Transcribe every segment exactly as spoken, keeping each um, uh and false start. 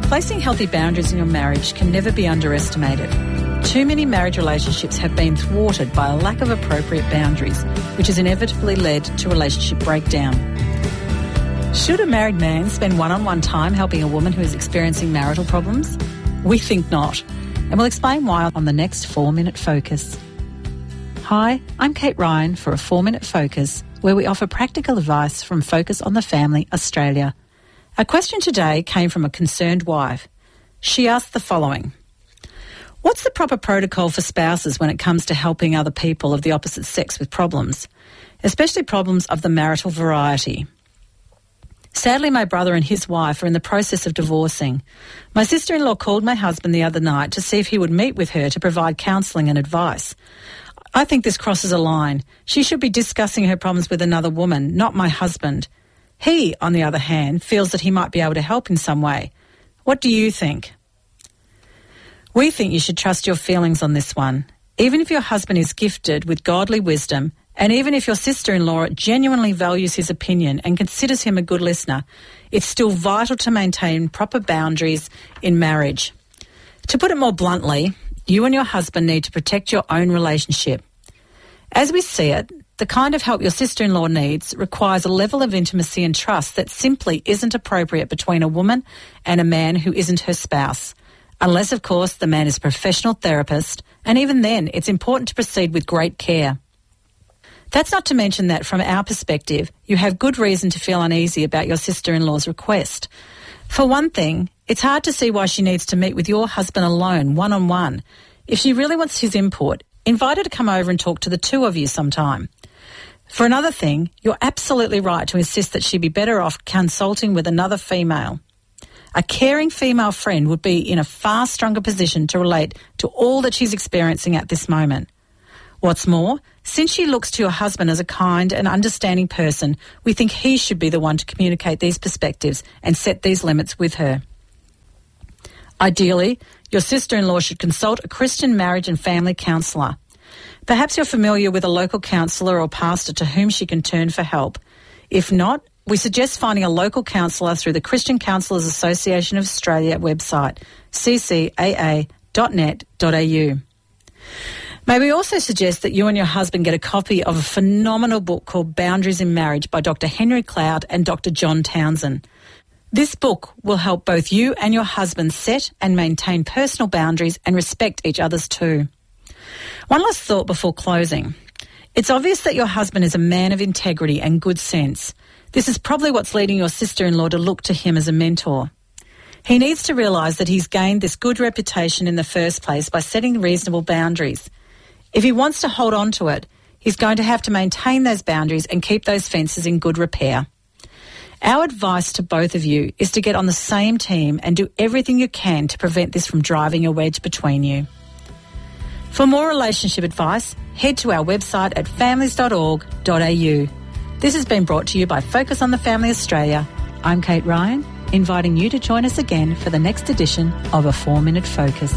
Placing healthy boundaries in your marriage can never be underestimated. Too many marriage relationships have been thwarted by a lack of appropriate boundaries, which has inevitably led to relationship breakdown. Should a married man spend one-on-one time helping a woman who is experiencing marital problems? We think not, and we'll explain why on the next four-minute Focus. Hi, I'm Kate Ryan for a four-minute Focus, where we offer practical advice from Focus on the Family Australia. Our question today came from a concerned wife. She asked the following: what's the proper protocol for spouses when it comes to helping other people of the opposite sex with problems, especially problems of the marital variety? Sadly, my brother and his wife are in the process of divorcing. My sister-in-law called my husband the other night to see if he would meet with her to provide counselling and advice. I think this crosses a line. She should be discussing her problems with another woman, not my husband. He, on the other hand, feels that he might be able to help in some way. What do you think? We think you should trust your feelings on this one. Even if your husband is gifted with godly wisdom, and even if your sister-in-law genuinely values his opinion and considers him a good listener, it's still vital to maintain proper boundaries in marriage. To put it more bluntly, you and your husband need to protect your own relationship. As we see it, the kind of help your sister-in-law needs requires a level of intimacy and trust that simply isn't appropriate between a woman and a man who isn't her spouse. Unless, of course, the man is a professional therapist, and even then, it's important to proceed with great care. That's not to mention that, from our perspective, you have good reason to feel uneasy about your sister-in-law's request. For one thing, it's hard to see why she needs to meet with your husband alone, one-on-one. If she really wants his input, invite her to come over and talk to the two of you sometime. For another thing, you're absolutely right to insist that she be better off consulting with another female. A caring female friend would be in a far stronger position to relate to all that she's experiencing at this moment. What's more, since she looks to your husband as a kind and understanding person, we think he should be the one to communicate these perspectives and set these limits with her. Ideally, your sister-in-law should consult a Christian marriage and family counsellor. Perhaps you're familiar with a local counsellor or pastor to whom she can turn for help. If not, we suggest finding a local counsellor through the Christian Counsellors Association of Australia website, c c a a dot net dot a u. May we also suggest that you and your husband get a copy of a phenomenal book called Boundaries in Marriage by Doctor Henry Cloud and Doctor John Townsend. This book will help both you and your husband set and maintain personal boundaries and respect each other's too. One last thought before closing. It's obvious that your husband is a man of integrity and good sense. This is probably what's leading your sister-in-law to look to him as a mentor. He needs to realise that he's gained this good reputation in the first place by setting reasonable boundaries. If he wants to hold on to it, he's going to have to maintain those boundaries and keep those fences in good repair. Our advice to both of you is to get on the same team and do everything you can to prevent this from driving a wedge between you. For more relationship advice, head to our website at families dot org dot a u. This has been brought to you by Focus on the Family Australia. I'm Kate Ryan, inviting you to join us again for the next edition of A Four Minute Focus.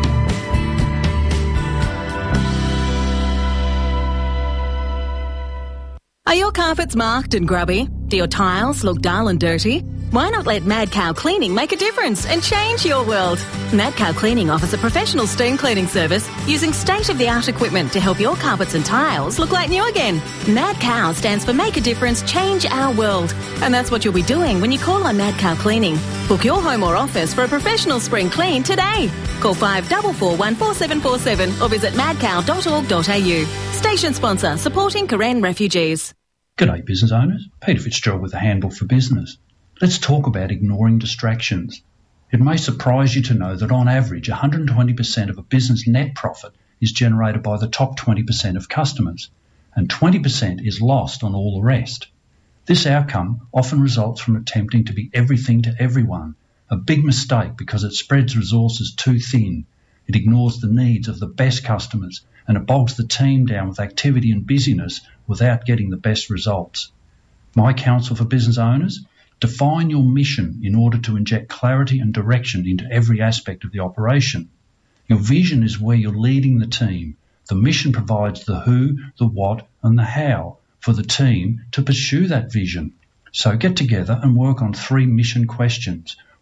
Are your carpets marked and grubby? Do your tiles look dull and dirty? Why not let Mad Cow Cleaning make a difference and change your world? Mad Cow Cleaning offers a professional steam cleaning service using state-of-the-art equipment to help your carpets and tiles look like new again. Mad Cow stands for Make a Difference, Change Our World. And that's what you'll be doing when you call on Mad Cow Cleaning. Book your home or office for a professional spring clean today. Call five four four one four seven four seven or visit mad cow dot org dot a u. Station sponsor, supporting Karen refugees. G'day business owners, Peter Fitzgerald with the Handbook for Business. Let's talk about ignoring distractions. It may surprise you to know that on average one hundred twenty percent of a business net profit is generated by the top twenty percent of customers, and twenty percent is lost on all the rest. This outcome often results from attempting to be everything to everyone, a big mistake because it spreads resources too thin. It ignores the needs of the best customers and it bogs the team down with activity and busyness without getting the best results. My counsel for business owners: define your mission in order to inject clarity and direction into every aspect of the operation. Your vision is where you're leading the team. The mission provides the who, the what, and the how for the team to pursue that vision. So get together and work on three mission questions.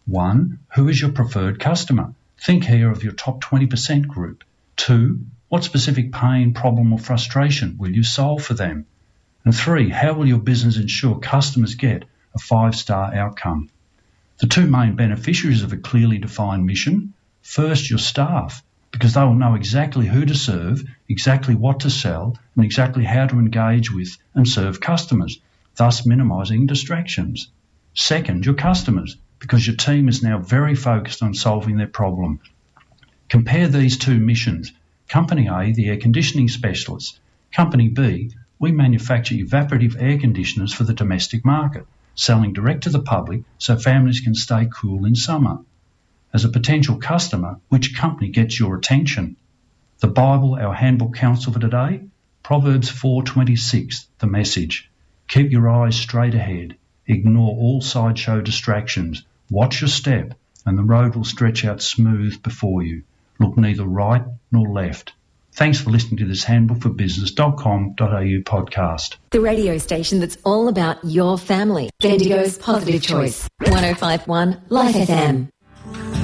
One, who is your preferred customer? Think here of your top twenty percent group. Two, what specific pain, problem or frustration will you solve for them? And three, how will your business ensure customers get a five-star outcome? The two main beneficiaries of a clearly defined mission: first, your staff, because they will know exactly who to serve, exactly what to sell, and exactly how to engage with and serve customers, thus minimising distractions. Second, your customers, because your team is now very focused on solving their problem. Compare these two missions. Company A, the air conditioning specialist. Company B, we manufacture evaporative air conditioners for the domestic market, selling direct to the public so families can stay cool in summer. As a potential customer, which company gets your attention? The Bible, our handbook counsel for today? Proverbs four twenty-six, the message. Keep your eyes straight ahead. Ignore all sideshow distractions. Watch your step, and the road will stretch out smooth before you. Look neither right nor left. Thanks for listening to this handbook for business dot com dot a u podcast. The radio station that's all about your family. Bendigo's Positive Choice. one oh five point one Life F M.